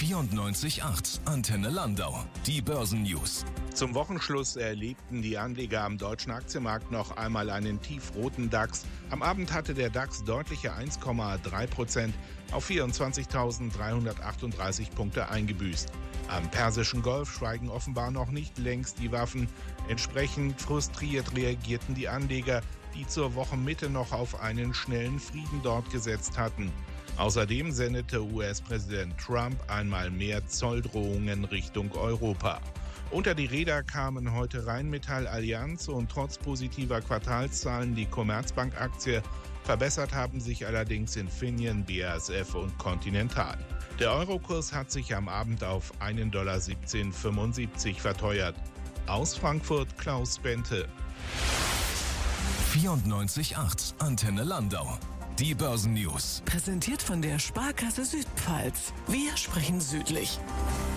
94.8 Antenne Landau. Die Börsennews. Zum Wochenschluss erlebten die Anleger am deutschen Aktienmarkt noch einmal einen tiefroten DAX. Am Abend hatte der DAX deutliche 1,3% auf 24.338 Punkte eingebüßt. Am Persischen Golf schweigen offenbar noch nicht längst die Waffen. Entsprechend frustriert reagierten die Anleger, die zur Wochenmitte noch auf einen schnellen Frieden dort gesetzt hatten. Außerdem sendete US-Präsident Trump einmal mehr Zolldrohungen Richtung Europa. Unter die Räder kamen heute Rheinmetall, Allianz und trotz positiver Quartalszahlen die Commerzbank-Aktie. Verbessert haben sich allerdings Infineon, BASF und Continental. Der Eurokurs hat sich am Abend auf $1,1775 verteuert. Aus Frankfurt Klaus Bente. 94.8 Antenne Landau. Die Börsennews. Präsentiert von der Sparkasse Südpfalz. Wir sprechen südlich.